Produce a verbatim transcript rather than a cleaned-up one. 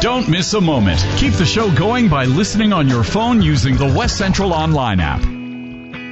Don't miss a moment. Keep the show going by listening on your phone using the West Central Online app.